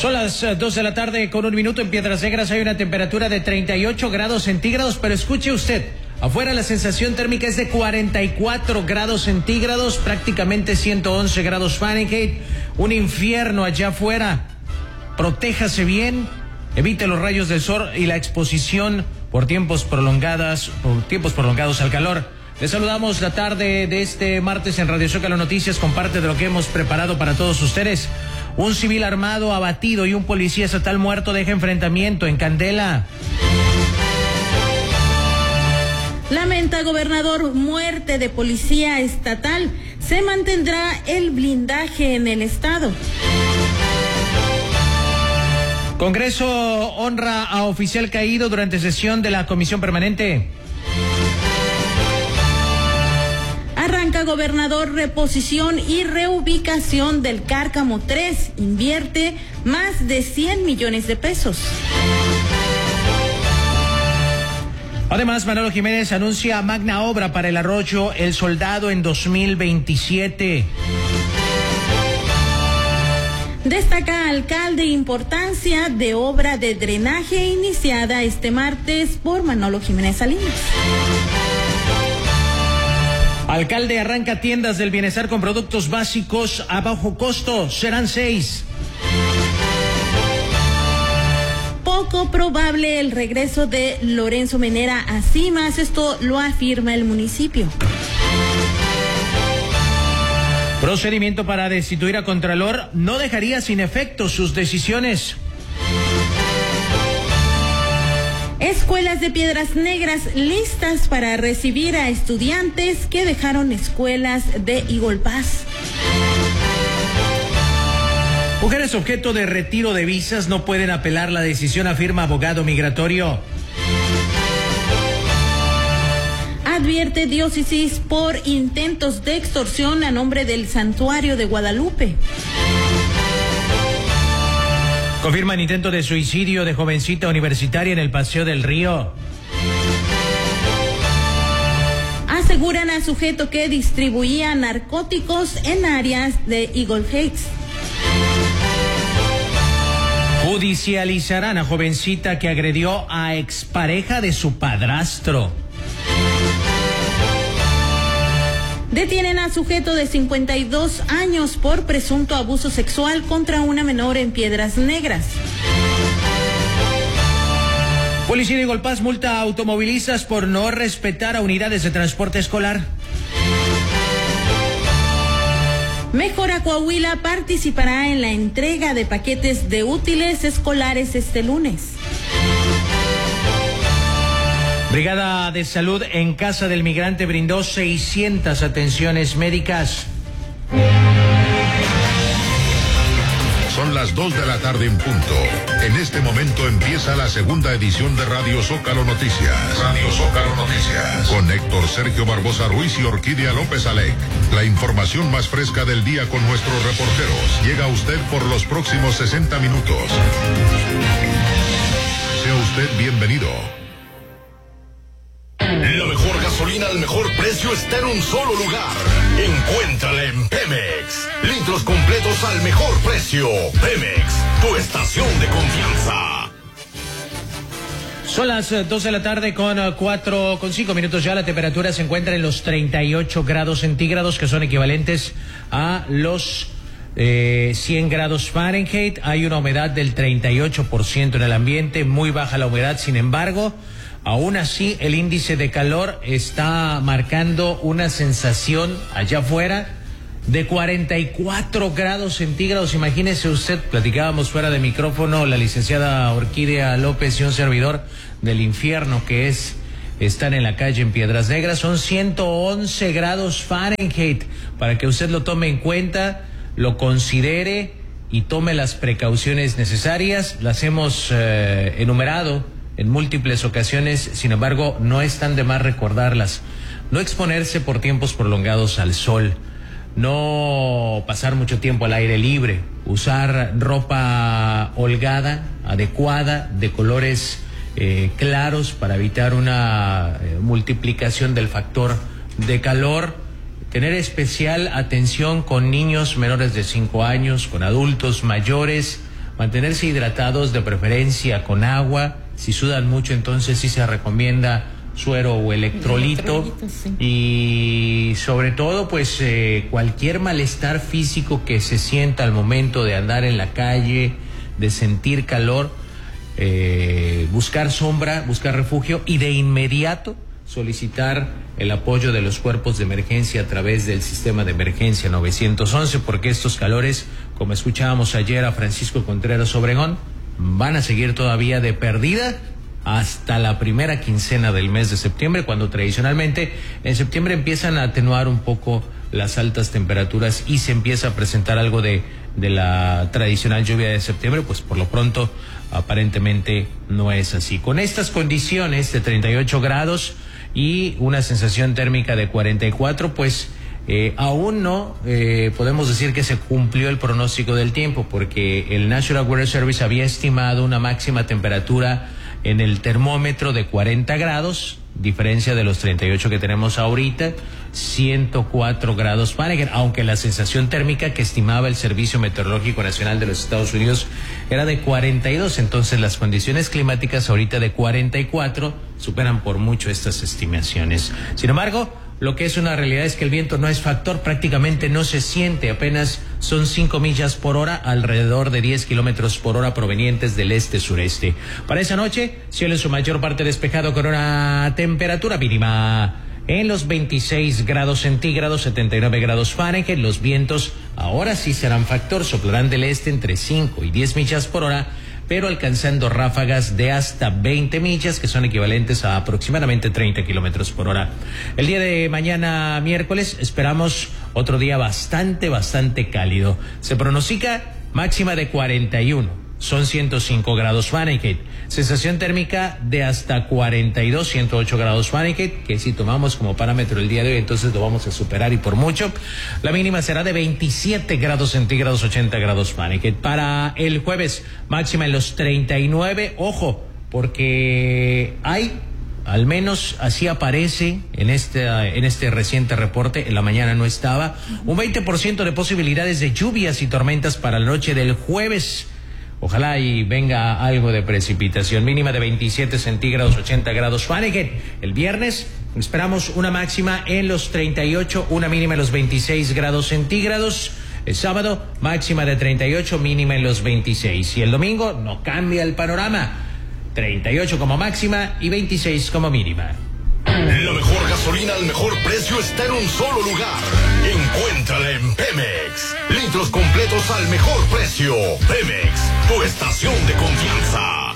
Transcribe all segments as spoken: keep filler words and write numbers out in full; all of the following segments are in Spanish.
Son las uh, dos de la tarde con un minuto en Piedras Negras. Hay una temperatura de treinta y ocho grados centígrados, pero escuche usted, afuera la sensación térmica es de cuarenta y cuatro grados centígrados, prácticamente ciento once grados Fahrenheit. Un infierno allá afuera. Protéjase bien, evite los rayos del sol y la exposición por tiempos prolongadas, por tiempos prolongados al calor. Les saludamos la tarde de este martes en Radio Zócalo Noticias con parte de lo que hemos preparado para todos ustedes. Un civil armado abatido y un policía estatal muerto deja enfrentamiento en Candela. Lamenta gobernador muerte de policía estatal. Se mantendrá el blindaje en el estado. Congreso honra a oficial caído durante sesión de la Comisión Permanente. Arranca gobernador reposición y reubicación del Cárcamo tres. Invierte más de cien millones de pesos. Además, Manolo Jiménez anuncia magna obra para el arroyo El Soldado en dos mil veintisiete. Destaca alcalde importancia de obra de drenaje iniciada este martes por Manolo Jiménez Salinas. Alcalde arranca tiendas del bienestar con productos básicos a bajo costo. Serán seis. Poco probable el regreso de Lorenzo Menera a Cimas. Esto lo afirma el municipio. Procedimiento para destituir a Contralor no dejaría sin efecto sus decisiones. Escuelas de Piedras Negras listas para recibir a estudiantes que dejaron escuelas de Eagle Pass. Mujeres objeto de retiro de visas no pueden apelar la decisión, afirma abogado migratorio. Advierte diócesis por intentos de extorsión a nombre del Santuario de Guadalupe. Confirman intento de suicidio de jovencita universitaria en el Paseo del Río. Aseguran a sujeto que distribuía narcóticos en áreas de Eagle Heights. Judicializarán a jovencita que agredió a expareja de su padrastro. Detienen a sujeto de cincuenta y dos años por presunto abuso sexual contra una menor en Piedras Negras. Policía de Eagle Pass multa a automovilistas por no respetar a unidades de transporte escolar. Mejora Coahuila participará en la entrega de paquetes de útiles escolares este lunes. Brigada de Salud en Casa del Migrante brindó seiscientas atenciones médicas. Son las dos de la tarde en punto. En este momento empieza la segunda edición de Radio Zócalo Noticias. Radio Zócalo Noticias. Con Héctor Sergio Barbosa Ruiz y Orquídea López Alec. La información más fresca del día con nuestros reporteros. Llega a usted por los próximos sesenta minutos. Sea usted bienvenido. La mejor gasolina al mejor precio está en un solo lugar. Encuéntrala en Pemex. Litros completos al mejor precio. Pemex, tu estación de confianza. Son las dos de la tarde con cuatro, con cinco minutos ya. La temperatura se encuentra en los treinta y ocho grados centígrados, que son equivalentes a los eh, cien grados Fahrenheit. Hay una humedad del treinta y ocho por ciento en el ambiente, muy baja la humedad. Sin embargo, aún así, el índice de calor está marcando una sensación allá afuera de cuarenta y cuatro grados centígrados. Imagínese usted, platicábamos fuera de micrófono, la licenciada Orquídea López y un servidor, del infierno que es estar en la calle en Piedras Negras. Son ciento once grados Fahrenheit, para que usted lo tome en cuenta, lo considere y tome las precauciones necesarias. Las hemos eh, enumerado en múltiples ocasiones, sin embargo, no están de más recordarlas. No exponerse por tiempos prolongados al sol, no pasar mucho tiempo al aire libre, usar ropa holgada, adecuada, de colores eh, claros para evitar una eh, multiplicación del factor de calor, tener especial atención con niños menores de cinco años, con adultos mayores, mantenerse hidratados, de preferencia con agua. Si sudan mucho, entonces sí se recomienda suero o electrolito. electrolito sí. Y sobre todo, pues eh, cualquier malestar físico que se sienta al momento de andar en la calle, de sentir calor, eh, buscar sombra, buscar refugio y de inmediato solicitar el apoyo de los cuerpos de emergencia a través del sistema de emergencia nueve once, porque estos calores, como escuchábamos ayer a Francisco Contreras Obregón, van a seguir todavía de perdida hasta la primera quincena del mes de septiembre, cuando tradicionalmente en septiembre empiezan a atenuar un poco las altas temperaturas y se empieza a presentar algo de, de la tradicional lluvia de septiembre. Pues por lo pronto aparentemente no es así. Con estas condiciones de treinta y ocho grados y una sensación térmica de cuarenta y cuatro, pues eh, aún no eh, podemos decir que se cumplió el pronóstico del tiempo, porque el National Weather Service había estimado una máxima temperatura en el termómetro de cuarenta grados, diferencia de los treinta y ocho que tenemos ahorita, ciento cuatro grados Fahrenheit, aunque la sensación térmica que estimaba el Servicio Meteorológico Nacional de los Estados Unidos era de cuarenta y dos, entonces las condiciones climáticas ahorita de cuarenta y cuatro superan por mucho estas estimaciones. Sin embargo, lo que es una realidad es que el viento no es factor, prácticamente no se siente, apenas son cinco millas por hora, alrededor de diez kilómetros por hora provenientes del este-sureste. Para esa noche, cielo en su mayor parte despejado con una temperatura mínima en los veintiséis grados centígrados, setenta y nueve grados Fahrenheit. Los vientos ahora sí serán factor, soplarán del este entre cinco y diez millas por hora, pero alcanzando ráfagas de hasta veinte millas, que son equivalentes a aproximadamente treinta kilómetros por hora. El día de mañana, miércoles, esperamos otro día bastante, bastante cálido. Se pronostica máxima de cuarenta y uno, son ciento cinco grados Fahrenheit. Sensación térmica de hasta cuarenta y dos, ciento ocho grados Fahrenheit, que si tomamos como parámetro el día de hoy, entonces lo vamos a superar y por mucho. La mínima será de veintisiete grados centígrados, ochenta grados Fahrenheit. Para el jueves, máxima en los treinta y nueve. Ojo, porque hay, al menos así aparece en este, en este reciente reporte, en la mañana no estaba, un veinte por ciento de posibilidades de lluvias y tormentas para la noche del jueves. Ojalá y venga algo de precipitación. Mínima de veintisiete centígrados, ochenta grados Fahrenheit. El viernes esperamos una máxima en los treinta y ocho, una mínima en los veintiséis grados centígrados. El sábado, máxima de treinta y ocho, mínima en los veintiséis. Y el domingo no cambia el panorama. treinta y ocho como máxima y veintiséis como mínima. La mejor gasolina al mejor precio está en un solo lugar. Encuéntrala en Pemex. Litros completos al mejor precio. Pemex, tu estación de confianza.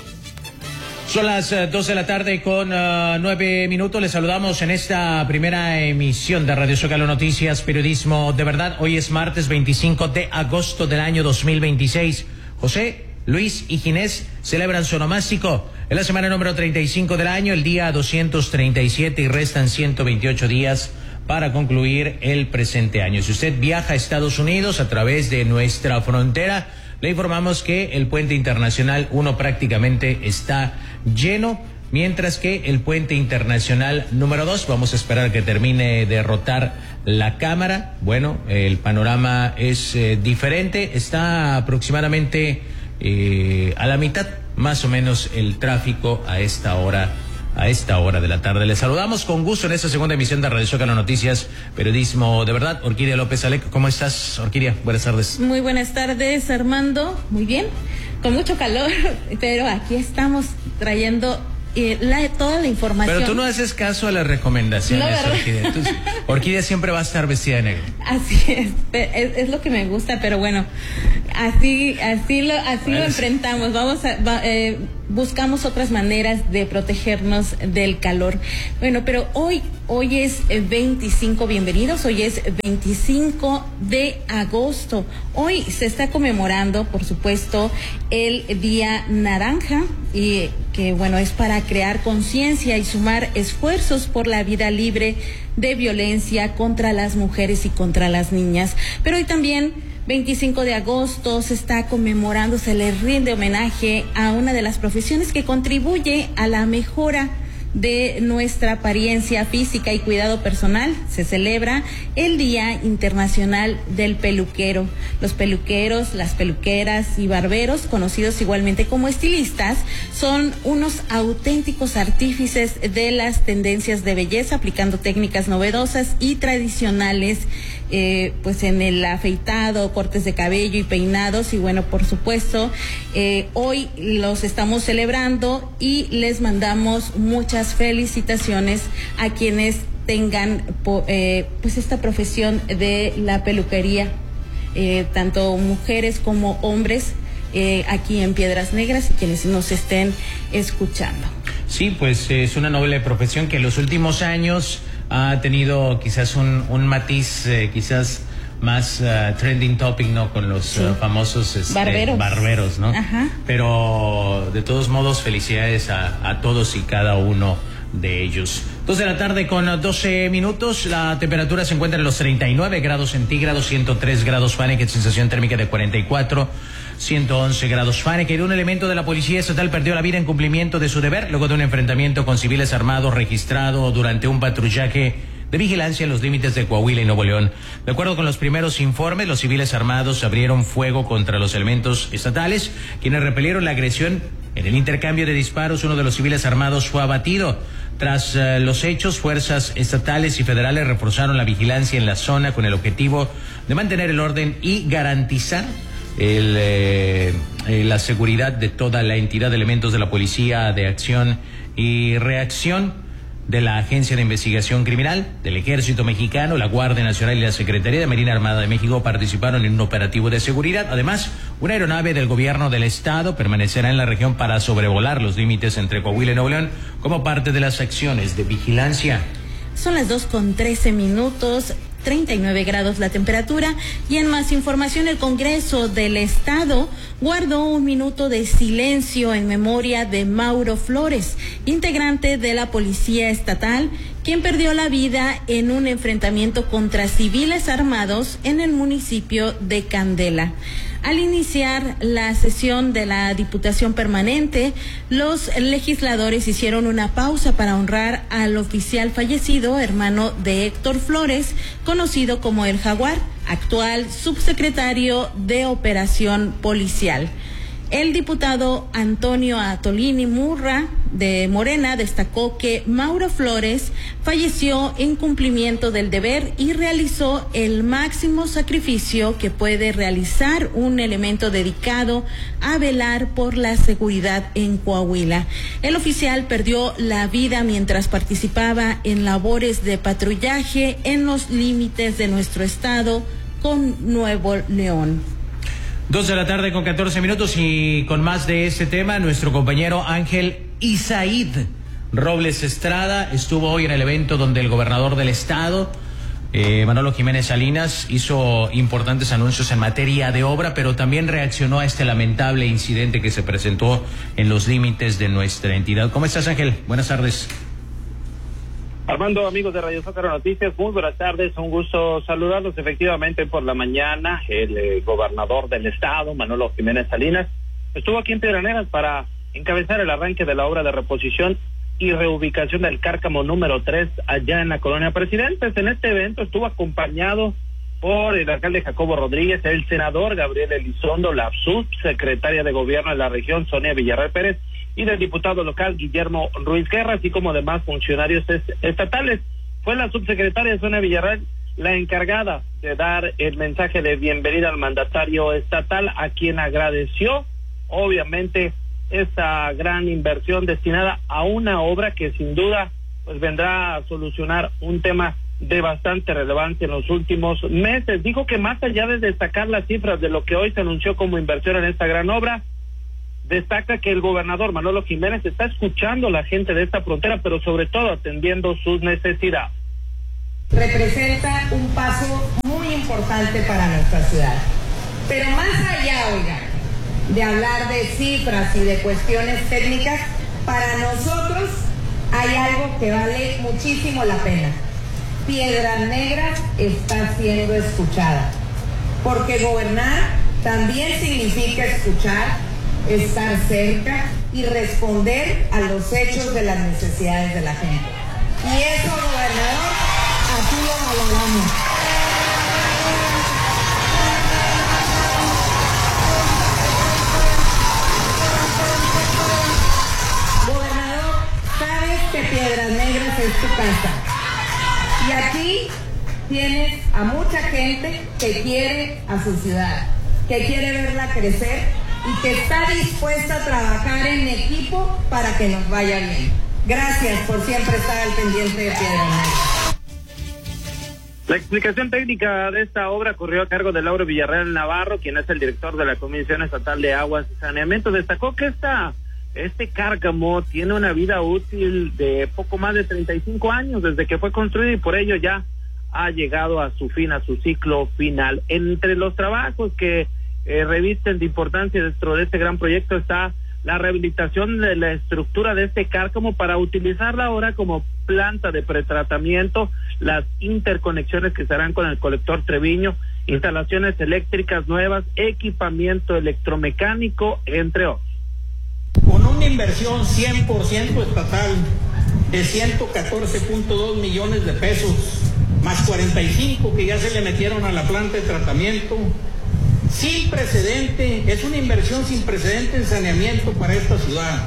Son las uh, dos de la tarde con uh, nueve minutos. Les saludamos en esta primera emisión de Radio Zócalo Noticias, periodismo de verdad. Hoy es martes veinticinco de agosto del año dos mil veintiséis. José, Luis y Ginés celebran su onomástico. Es la semana número treinta y cinco del año, el día doscientos treinta y siete, y restan ciento veintiocho días para concluir el presente año. Si usted viaja a Estados Unidos a través de nuestra frontera, le informamos que el puente internacional uno prácticamente está lleno, mientras que el puente internacional número dos, vamos a esperar que termine de rotar la cámara. Bueno, el panorama es eh, diferente, está aproximadamente eh, a la mitad, más o menos, el tráfico a esta hora. A esta hora de la tarde. Les saludamos con gusto en esta segunda emisión de Radio Zócalo Noticias, periodismo de verdad. Orquídea López Alec, ¿cómo estás, Orquídea? Buenas tardes. Muy buenas tardes, Armando. Muy bien, con mucho calor, pero aquí estamos trayendo eh, la, toda la información. Pero tú no haces caso a las recomendaciones, no, Orquídea. Tú, Orquídea siempre va a estar vestida de negro. Así es, es, es lo que me gusta, pero bueno, así, así lo, así lo enfrentamos. Vamos a, va, eh, buscamos otras maneras de protegernos del calor. Bueno, pero hoy, hoy es veinticinco, bienvenidos, hoy es veinticinco de agosto. Hoy se está conmemorando, por supuesto, el Día Naranja, y que bueno, es para crear conciencia y sumar esfuerzos por la vida libre de violencia contra las mujeres y contra las niñas. Pero hoy también, veinticinco de agosto, se está conmemorando, se le rinde homenaje a una de las profesiones que contribuye a la mejora de nuestra apariencia física y cuidado personal, se celebra el Día Internacional del Peluquero. Los peluqueros, las peluqueras y barberos, conocidos igualmente como estilistas, son unos auténticos artífices de las tendencias de belleza, aplicando técnicas novedosas y tradicionales, eh, pues en el afeitado, cortes de cabello y peinados. Y bueno, por supuesto, eh, hoy los estamos celebrando y les mandamos muchas felicitaciones a quienes tengan eh, pues esta profesión de la peluquería, eh, tanto mujeres como hombres, eh, aquí en Piedras Negras, y quienes nos estén escuchando. Sí, pues es una noble profesión que en los últimos años ha tenido quizás un, un matiz, eh, quizás más uh, trending topic, ¿no? Con los sí. uh, famosos este, barberos. barberos, ¿no? Ajá. Pero de todos modos, felicidades a, a todos y cada uno de ellos. Dos de la tarde con doce minutos, la temperatura se encuentra en los treinta y nueve grados centígrados, ciento tres grados Fahrenheit, sensación térmica de cuarenta y cuatro, ciento once grados Fahrenheit. Un elemento de la Policía Estatal perdió la vida en cumplimiento de su deber luego de un enfrentamiento con civiles armados registrado durante un patrullaje de vigilancia en los límites de Coahuila y Nuevo León. De acuerdo con los primeros informes, los civiles armados abrieron fuego contra los elementos estatales, quienes repelieron la agresión. En el intercambio de disparos, uno de los civiles armados fue abatido. Tras uh, los hechos, fuerzas estatales y federales reforzaron la vigilancia en la zona con el objetivo de mantener el orden y garantizar el, eh, eh, la seguridad de toda la entidad de elementos de la Policía de Acción y Reacción, de la Agencia de Investigación Criminal, del Ejército Mexicano, la Guardia Nacional y la Secretaría de Marina Armada de México participaron en un operativo de seguridad. Además, una aeronave del gobierno del estado permanecerá en la región para sobrevolar los límites entre Coahuila y Nuevo León como parte de las acciones de vigilancia. Son las dos con trece minutos. treinta y nueve grados la temperatura. Y en más información, el Congreso del Estado guardó un minuto de silencio en memoria de Mauro Flores, integrante de la Policía Estatal, quien perdió la vida en un enfrentamiento contra civiles armados en el municipio de Candela. Al iniciar la sesión de la Diputación Permanente, los legisladores hicieron una pausa para honrar al oficial fallecido, hermano de Héctor Flores, conocido como el Jaguar, actual subsecretario de Operación Policial. El diputado Antonio Atolini Murra, de Morena, destacó que Mauro Flores falleció en cumplimiento del deber y realizó el máximo sacrificio que puede realizar un elemento dedicado a velar por la seguridad en Coahuila. El oficial perdió la vida mientras participaba en labores de patrullaje en los límites de nuestro estado con Nuevo León. Dos de la tarde con catorce minutos, y con más de este tema, nuestro compañero Ángel Isaid Robles Estrada estuvo hoy en el evento donde el gobernador del estado, eh, Manolo Jiménez Salinas, hizo importantes anuncios en materia de obra, pero también reaccionó a este lamentable incidente que se presentó en los límites de nuestra entidad. ¿Cómo estás, Ángel? Buenas tardes. Armando, amigos de Radio Zócalo Noticias, muy buenas tardes, un gusto saludarlos. Efectivamente, por la mañana, el eh, gobernador del estado, Manolo Jiménez Salinas, estuvo aquí en Piedras Negras para encabezar el arranque de la obra de reposición y reubicación del Cárcamo número tres, allá en la Colonia Presidentes. En este evento estuvo acompañado por el alcalde Jacobo Rodríguez, el senador Gabriel Elizondo, la subsecretaria de Gobierno de la región, Sonia Villarreal Pérez, y del diputado local Guillermo Ruiz Guerra, así como demás funcionarios estatales. Fue la subsecretaria Sonia Villarreal la encargada de dar el mensaje de bienvenida al mandatario estatal, a quien agradeció, obviamente, esta gran inversión destinada a una obra que sin duda pues vendrá a solucionar un tema de bastante relevancia en los últimos meses. Dijo que más allá de destacar las cifras de lo que hoy se anunció como inversión en esta gran obra, destaca que el gobernador Manolo Jiménez está escuchando a la gente de esta frontera, pero sobre todo atendiendo sus necesidades. Representa un paso muy importante para nuestra ciudad. Pero más allá, oigan, de hablar de cifras y de cuestiones técnicas, para nosotros hay algo que vale muchísimo la pena. Piedras Negras está siendo escuchada, porque gobernar también significa escuchar estar cerca y responder a los hechos de las necesidades de la gente. Y eso, gobernador, así lo valoramos. Gobernador, sabes que Piedras Negras es tu casa. Y aquí tienes a mucha gente que quiere a su ciudad, que quiere verla crecer y que está dispuesta a trabajar en equipo para que nos vaya bien. Gracias por siempre estar al pendiente de Piedras Negras. La explicación técnica de esta obra corrió a cargo de Lauro Villarreal Navarro, quien es el director de la Comisión Estatal de Aguas y Saneamiento. Destacó que esta, este cárcamo tiene una vida útil de poco más de treinta y cinco años desde que fue construido y por ello ya ha llegado a su fin, a su ciclo final. Entre los trabajos que eh, revisten de importancia dentro de este gran proyecto está la rehabilitación de la estructura de este cárcamo para utilizarla ahora como planta de pretratamiento, las interconexiones que se harán con el colector Treviño, instalaciones eléctricas nuevas, equipamiento electromecánico, entre otros. Con una inversión cien por ciento estatal de ciento catorce punto dos millones de pesos, más cuarenta y cinco que ya se le metieron a la planta de tratamiento, sin precedente, es una inversión sin precedente en saneamiento para esta ciudad.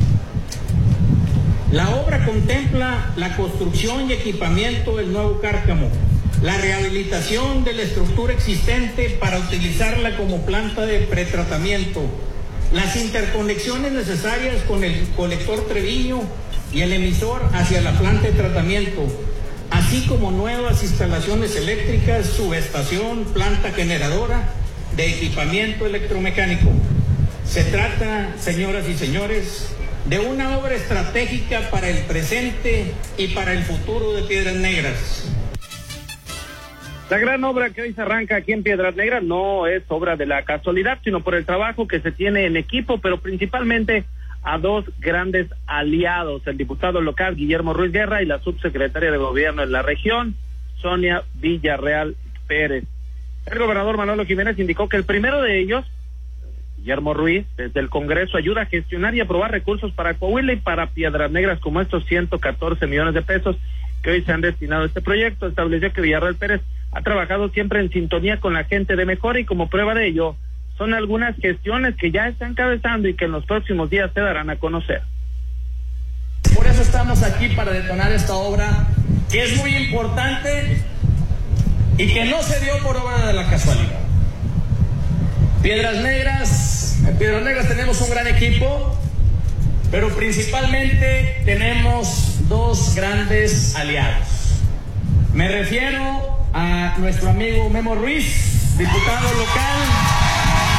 La obra contempla la construcción y equipamiento del nuevo cárcamo, la rehabilitación de la estructura existente para utilizarla como planta de pretratamiento, las interconexiones necesarias con el colector Treviño y el emisor hacia la planta de tratamiento, así como nuevas instalaciones eléctricas, subestación, planta generadora de equipamiento electromecánico. Se trata, señoras y señores, de una obra estratégica para el presente y para el futuro de Piedras Negras. La gran obra que hoy se arranca aquí en Piedras Negras no es obra de la casualidad, sino por el trabajo que se tiene en equipo, pero principalmente a dos grandes aliados, el diputado local Guillermo Ruiz Guerra y la subsecretaria de Gobierno en la región, Sonia Villarreal Pérez. El gobernador Manolo Jiménez indicó que el primero de ellos, Guillermo Ruiz, desde el Congreso ayuda a gestionar y aprobar recursos para Coahuila y para Piedras Negras, como estos ciento catorce millones de pesos que hoy se han destinado a este proyecto. Estableció que Villarreal Pérez ha trabajado siempre en sintonía con la gente de Mejora y como prueba de ello son algunas gestiones que ya está encabezando y que en los próximos días se darán a conocer. Por eso estamos aquí para detonar esta obra, que es muy importante y que no se dio por obra de la casualidad. Piedras Negras, en Piedras Negras tenemos un gran equipo, pero principalmente tenemos dos grandes aliados. Me refiero a nuestro amigo Memo Ruiz, diputado local,